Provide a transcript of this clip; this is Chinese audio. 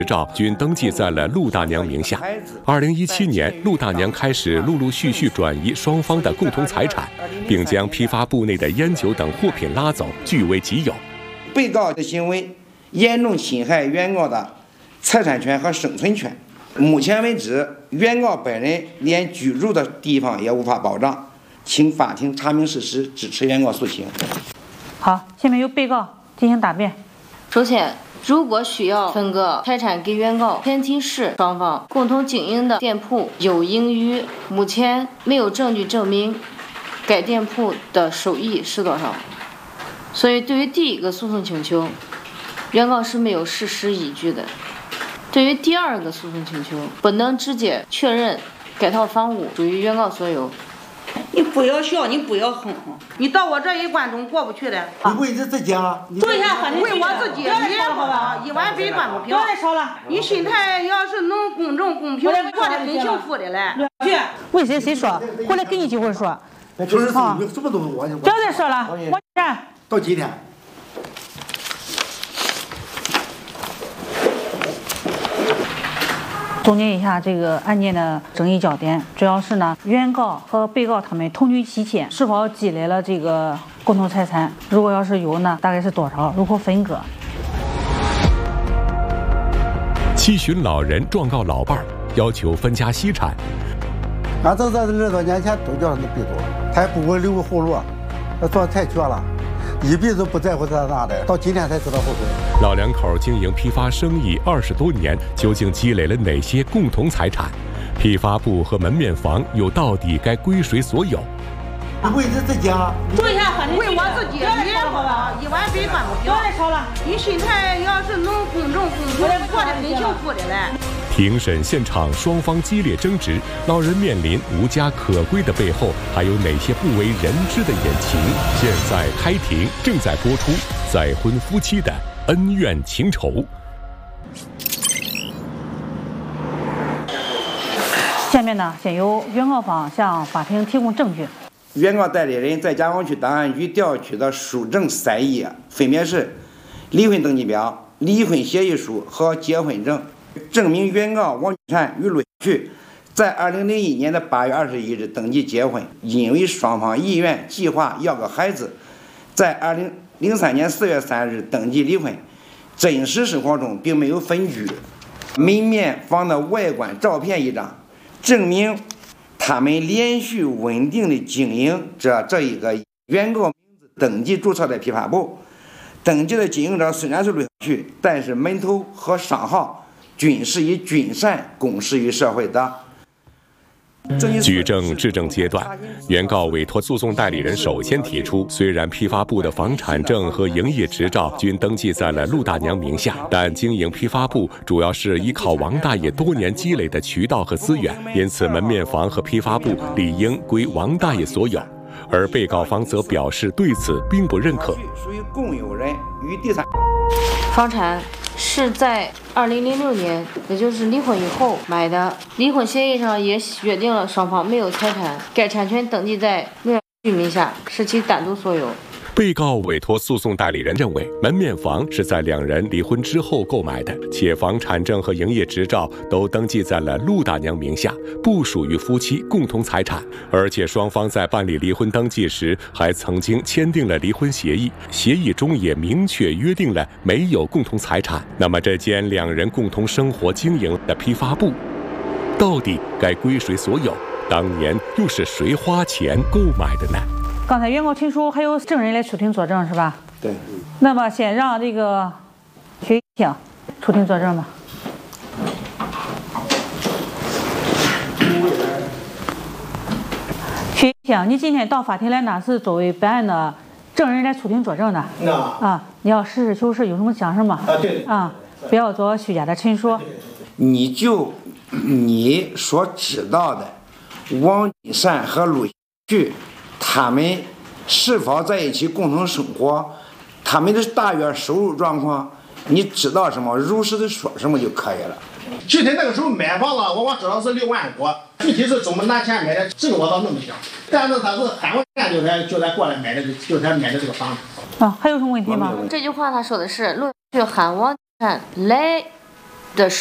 照均登记在了陆大娘名下。2017年，陆大娘开始陆陆续续转移双方的共同财产，并将批发部内的烟酒等货品拉走，据为己有。 被告的行为严重侵害原告的财产权和生存权。目前为止，原告本人连居住的地方也无法保障，请法庭查明事实，支持原告诉请。 好，下面由被告进行答辩。 首先，如果需要分割财产给原告，前提是双方共同经营的店铺有盈余。目前没有证据证明该店铺的收益是多少，所以对于第一个诉讼请求，原告是没有事实依据的。对于第二个诉讼请求，不能直接确认该套房屋属于原告所有。 你不要笑，你不要哼，你到我这一关中过不去的。 你为你自己啊？ 坐下，为我自己，你也不好，一碗水端不平。 再说了， 你心态要是能公正公平，过得很幸福的嘞。 去，为谁说？回来给你机会说。 好，什么都是我。 不要再说了，我站。 到几天？ 总结一下这个案件的争议焦点，主要是呢，原告和被告他们同居期间是否积累了这个共同财产，如果要是有呢，大概是多少，如何分割。 七旬老人状告老伴儿，要求分家析产。 俺这20多年前都叫他闭嘴，他也不给我留个后路，他做的太绝了。一辈子不在乎他啥的，到今天才知道后悔。 老两口经营批发生意20多年，究竟积累了哪些共同财产？批发部和门面房又到底该归谁所有？ 为你自己啊！ 坐下，为我自己，你也不好，一碗水端不平。 不要再吵了， 你心态要是能公正公平，过得很幸福的嘞。 庭审现场双方激烈争执，老人面临无家可归的背后，还有哪些不为人知的隐情？现在开庭，正在播出再婚夫妻的恩怨情仇。 下面呢，先由原告方向法庭提供证据。 原告代理人在嘉兴区档案局调取的书证3页，分别是离婚登记表、离婚协议书和结婚证，证明原告王俊善与陆旭在2001年的8月21日登记结婚，因为双方意愿计划要个孩子，在2003年4月3日登记离婚。真实生活中并没有分居。门面房的外观照片一张，证明他们连续稳定的经营着这一个原告名字登记注册的批发部。登记的经营者虽然是陆旭，但是门头和商号均是以俊善公示于社会的。 举证质证阶段，原告委托诉讼代理人首先提出，虽然批发部的房产证和营业执照均登记在了陆大娘名下，但经营批发部主要是依靠王大爷多年积累的渠道和资源，因此门面房和批发部理应归王大爷所有。而被告方则表示对此并不认可。 属于共有人与第三。 房产是在2006年，也就是离婚以后买的。离婚协议上也约定了双方没有财产，该产权登记在陆旭名下，是其单独所有。 被告委托诉讼代理人认为，门面房是在两人离婚之后购买的，且房产证和营业执照都登记在了陆大娘名下，不属于夫妻共同财产。而且双方在办理离婚登记时，还曾经签订了离婚协议，协议中也明确约定了没有共同财产。那么这间两人共同生活经营的批发部，到底该归谁所有？当年又是谁花钱购买的呢？ 刚才原告陈述还有证人来出庭作证是吧？ 对。 那么先让这个薛玉清出庭作证吧。薛玉清，你今天到法庭来呢，是作为本案的证人来出庭作证的。你要实事求是，有什么讲什么。 对。 不要做虚假的陈述。 你所知道的王金善和陆旭，他们是否在一起共同生活，他们的大约收入状况，你知道什么，如实的说什么就可以了。 具体那个时候买房子，我知道是6万多，具体是怎么拿钱买的，这个我倒弄不清。但是他是喊我钱就才过来买的，就才买的这个房子。 还有什么问题吗？ 这句话他说的是陆旭喊王金善来的